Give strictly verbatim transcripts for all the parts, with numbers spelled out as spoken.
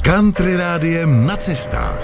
Country rádiem na cestách.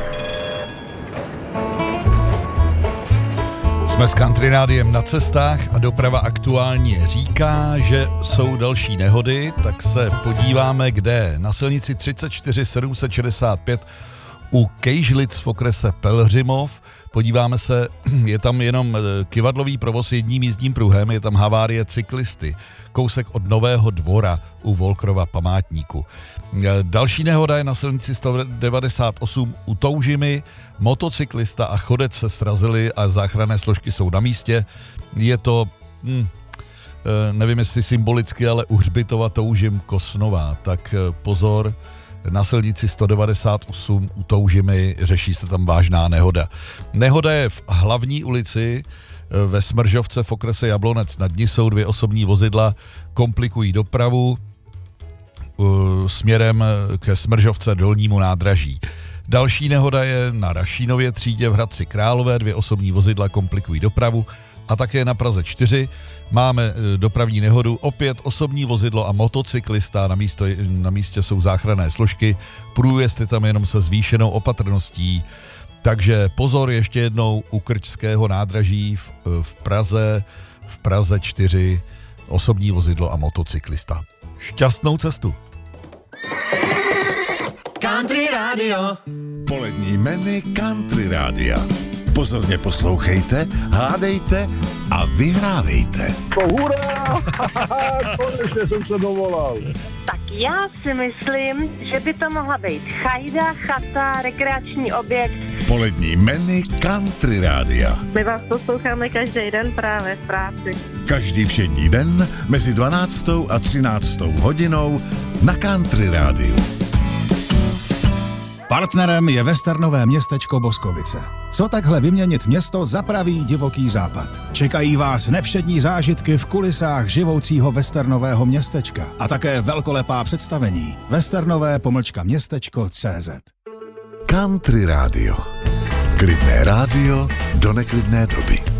Jsme s Country rádiem na cestách a doprava aktuálně říká, že jsou další nehody, tak se podíváme, kde. Na silnici třicet čtyři sedm set šedesát pět u Kejžlic v okrese Pelhřimov. Podíváme se, je tam jenom kyvadlový provoz jedním jízdním pruhem, je tam havárie cyklisty, kousek od Nového Dvora u Volkrova památníku. Další nehoda je na silnici sto devadesát osm u Toužimy, motocyklista a chodec se srazili a záchranné složky jsou na místě. Je to, hm, nevím jestli symbolicky, ale u Hřbitova Toužim Kosnová, tak pozor, na silnici sto devadesát osm u Toužimy řeší se tam vážná nehoda. Nehoda je v Hlavní ulici ve Smržovce v okrese Jablonec nad Nisou. Dvě osobní vozidla komplikují dopravu směrem ke Smržovce Dolnímu nádraží. Další nehoda je na Rašínově třídě v Hradci Králové. Dvě osobní vozidla komplikují dopravu. A také na Praze čtyři máme dopravní nehodu, opět osobní vozidlo a motocyklista, na, místo, na místě jsou záchranné složky, průjezd je tam jenom se zvýšenou opatrností, takže pozor ještě jednou u Krčského nádraží v, v Praze, v Praze čtyři, osobní vozidlo a motocyklista. Šťastnou cestu! Country Radio. Polední meny Country Rádia. Pozorně poslouchejte, hádejte a vyhrávejte. Hurá! Konečně jsem se dovolal. Tak já si myslím, že by to mohla být chajda, chata, rekreační objekt. Polední meny Country Rádia. My vás posloucháme každý den právě v práci. Každý všední den mezi dvanáctou a třináctou hodinou na Country Rádiu. Partnerem je westernové městečko Boskovice. Co takhle vyměnit město za pravý divoký západ? Čekají vás nevšední zážitky v kulisách živoucího westernového městečka a také velkolepá představení. Westernové pomlčka městečko tečka cé zet. Country Radio. Klidné rádio do neklidné doby.